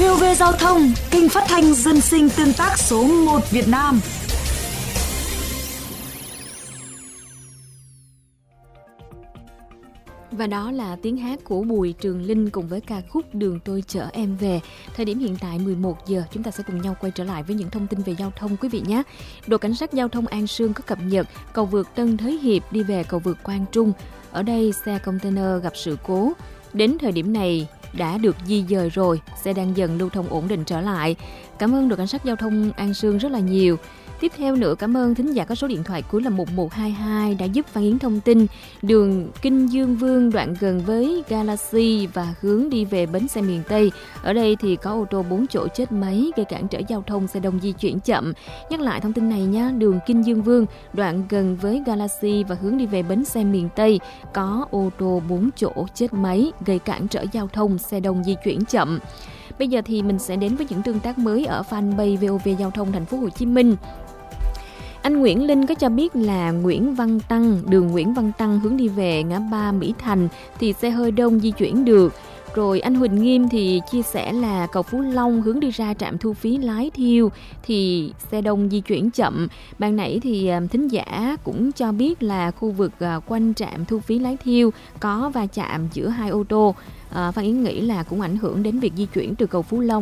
VOV Giao thông, kênh phát thanh dân sinh tương tác số 1 Việt Nam. Và đó là tiếng hát của Bùi Trường Linh cùng với ca khúc Đường Tôi Chở Em Về. Thời điểm hiện tại 11 giờ, chúng ta sẽ cùng nhau quay trở lại với những thông tin về giao thông quý vị nhé. Đội Cảnh sát Giao thông An Sương có cập nhật cầu vượt Tân Thới Hiệp đi về cầu vượt Quang Trung. Ở đây xe container gặp sự cố. Đến thời điểm này đã được di dời rồi, xe đang dần lưu thông ổn định trở lại. Cảm ơn đội Cảnh sát Giao thông An Sương rất là nhiều. Tiếp theo nữa, cảm ơn thính giả có số điện thoại cuối là 1122 đã giúp phản ánh thông tin đường Kinh Dương Vương đoạn gần với Galaxy và hướng đi về bến xe miền Tây. Ở đây thì có ô tô 4 chỗ chết máy gây cản trở giao thông, xe đông di chuyển chậm. Nhắc lại thông tin này nhé, đường Kinh Dương Vương đoạn gần với Galaxy và hướng đi về bến xe miền Tây có ô tô 4 chỗ chết máy gây cản trở giao thông, xe đông di chuyển chậm. Bây giờ thì mình sẽ đến với những tương tác mới ở fanpage VOV Giao thông Thành phố Hồ Chí Minh. Anh Nguyễn Linh có cho biết là đường Nguyễn Văn Tăng hướng đi về ngã ba Mỹ Thành thì xe hơi đông di chuyển được. Rồi anh Huỳnh Nghiêm thì chia sẻ là cầu Phú Long hướng đi ra trạm thu phí Lái Thiêu thì xe đông di chuyển chậm. Ban nãy thì thính giả cũng cho biết là khu vực quanh trạm thu phí Lái Thiêu có va chạm giữa hai ô tô. Phan Yến nghĩ là cũng ảnh hưởng đến việc di chuyển từ cầu Phú Long